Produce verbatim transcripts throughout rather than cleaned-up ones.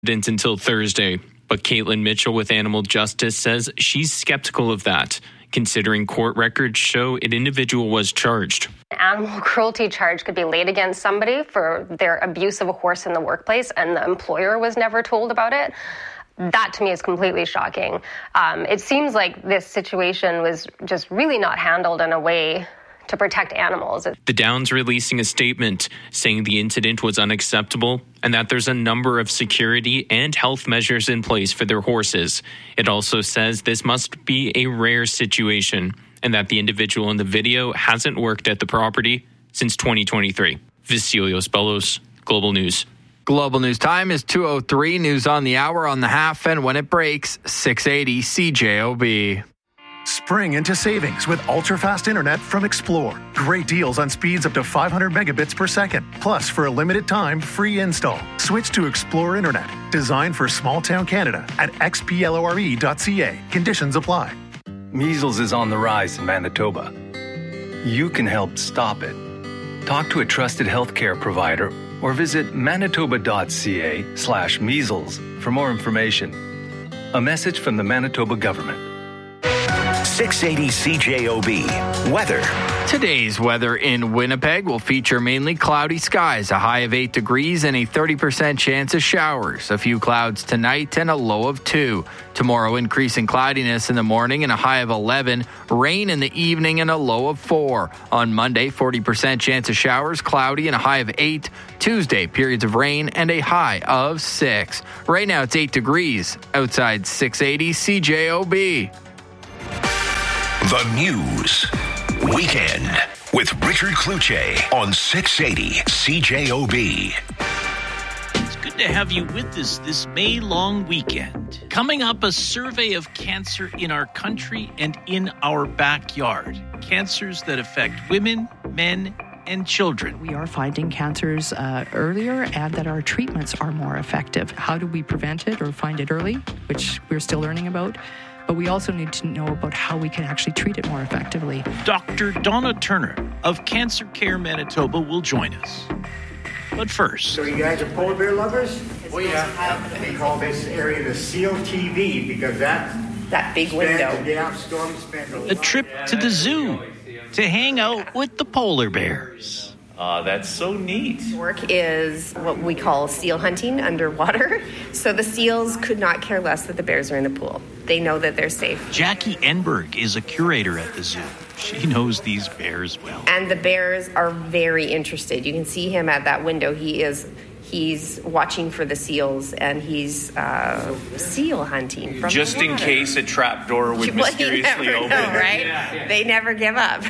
until Thursday. But Caitlin Mitchell with Animal Justice says she's skeptical of that, considering court records show an individual was charged. An animal cruelty charge could be laid against somebody for their abuse of a horse in the workplace, and the employer was never told about it. That, to me, is completely shocking. Um, it seems like this situation was just really not handled in a way to protect animals. The Downs releasing a statement saying the incident was unacceptable and that there's a number of security and health measures in place for their horses. It also says this must be a rare situation and that the individual in the video hasn't worked at the property since twenty twenty-three. Vasilios Bellos, Global News. Global News time is two oh three. News on the hour on the half, and when it breaks, six eighty C J O B. Spring into savings with ultra-fast internet from Explore. Great deals on speeds up to five hundred megabits per second. Plus, for a limited time, free install. Switch to Explore Internet. Designed for small-town Canada at x p l o r e dot c a. Conditions apply. Measles is on the rise in Manitoba. You can help stop it. Talk to a trusted healthcare provider or visit manitoba.ca slash measles for more information. A message from the Manitoba government. six eighty C J O B. Weather. Today's weather in Winnipeg will feature mainly cloudy skies, a high of eight degrees and a thirty percent chance of showers. A few clouds tonight and a low of two. Tomorrow, increasing cloudiness in the morning and a high of eleven. Rain in the evening and a low of four. On Monday, forty percent chance of showers, cloudy and a high of eight. Tuesday, periods of rain and a high of six. Right now, it's eight degrees. Outside six eighty C J O B. The News Weekend with Richard Cloutier on six eighty C J O B. It's good to have you with us this May-long weekend. Coming up, a survey of cancer in our country and in our backyard. Cancers that affect women, men, and children. We are finding cancers uh, earlier and that our treatments are more effective. How do we prevent it or find it early, which we're still learning about? But we also need to know about how we can actually treat it more effectively. Doctor Donna Turner of Cancer Care Manitoba will join us. But first... So you guys are polar bear lovers? Oh yeah. We call this area the SEAL T V because that... That big window. Yeah, storm spent a trip to the zoo to hang out with the polar bears. Uh, that's so neat. Work is what we call seal hunting underwater. So the seals could not care less that the bears are in the pool. They know that they're safe. Jackie Enberg is a curator at the zoo. She knows these bears well. And the bears are very interested. You can see him at that window. He is... He's watching for the seals, and he's uh, seal hunting. From Just in case a trapdoor would well, mysteriously you never open. know, right? Yeah, yeah. They never give up.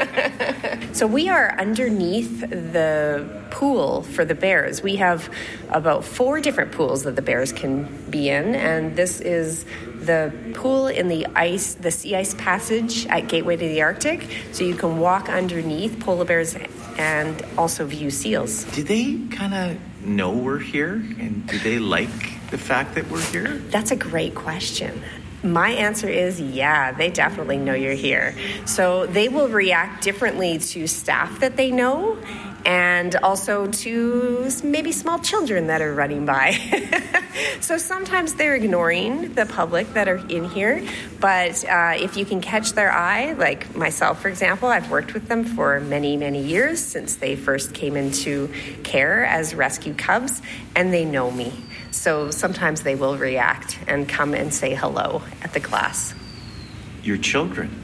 So we are underneath the pool for the bears. We have about four different pools that the bears can be in, and this is the pool in the ice, the sea ice passage at Gateway to the Arctic. So you can walk underneath polar bears and also view seals. Do they kind of know we're here? And do they like the fact that we're here? That's a great question. My answer is yeah, they definitely know you're here. So they will react differently to staff that they know and also to maybe small children that are running by. So sometimes they're ignoring the public that are in here, but uh, if you can catch their eye, like myself, for example, I've worked with them for many, many years since they first came into care as rescue cubs, and they know me. So sometimes they will react and come and say hello at the class. Your children.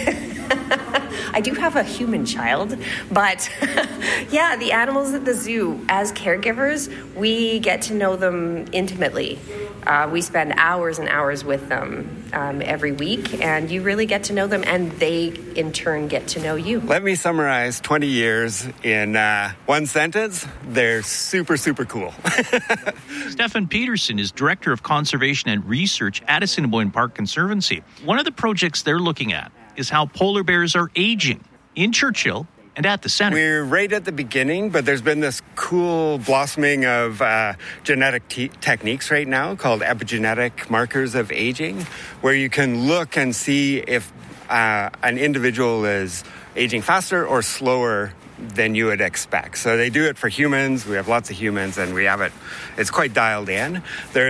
I do have a human child, but yeah, the animals at the zoo, as caregivers, we get to know them intimately. Uh, we spend hours and hours with them um, every week, and you really get to know them, and they, in turn, get to know you. Let me summarize twenty years in uh, one sentence. They're super, super cool. Stefan Peterson is Director of Conservation and Research at Assiniboine Park Conservancy. One of the projects they're looking at is how polar bears are aging in Churchill and at the center. We're right at the beginning, but there's been this cool blossoming of uh, genetic te- techniques right now called epigenetic markers of aging, where you can look and see if uh, an individual is aging faster or slower than you would expect. So they do it for humans. We have lots of humans, and we have it. It's quite dialed in. There